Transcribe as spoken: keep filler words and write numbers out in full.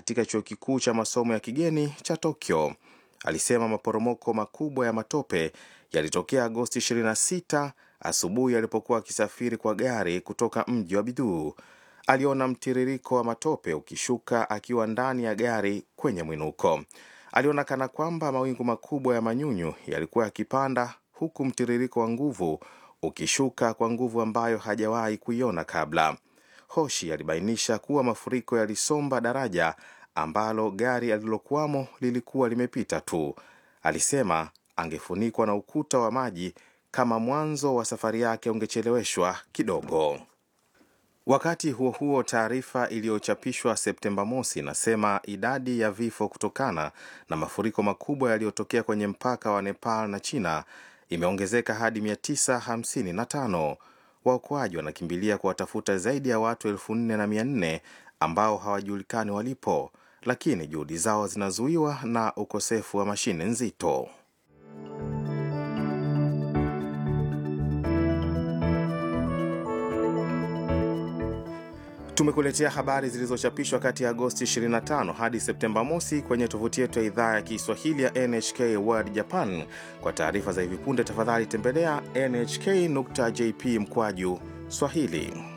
katika chuo kikuu cha masomo ya kigeni cha Tokyo. Alisema maporomoko makubwa ya matope yalitokea Agosti ishirini na sita asubuhi alipokuwa akisafiri kwa gari kutoka mji wa Biduu. Aliona mtiririko wa matope ukishuka akiwa ndani ya gari kwenye mwinuko. Aliona kana kwamba mawingu makubwa ya manyunyu yalikuwa yakipanda, huku mtiririko wa nguvu ukishuka kwa nguvu ambayo hajawahi kuiona kabla. Hoshi alibainisha kuwa mafuriko yalisomba daraja ambalo gari alilokuwamo lilikuwa limepita tu. Alisema angefunikwa na ukuta wa maji kama mwanzo wa safari yake ungecheleweshwa kidogo. Wakati huo huo, taarifa iliyochapishwa Septemba mosi inasema idadi ya vifo kutokana na mafuriko makubwa yaliyotokea kwenye mpaka wa Nepal na China imeongezeka hadi mia tisa hamsini na tano. Waokoaji wanakimbilia kuwatafuta zaidi ya watu elfu nne na mia nne ambao hawajulikani walipo, lakini juhudi zao zinazuiwa na ukosefu wa mashine nzito. Tumekuletea habari zilizochapishwa kati ya Agosti ishirini na tano hadi Septemba mosi kwenye tovuti yetu ya idhaa ya Kiswahili ya N H K World Japan. Kwa taarifa za hivi punde, tafadhali tembelea N H K nukta J P mkwaju Swahili.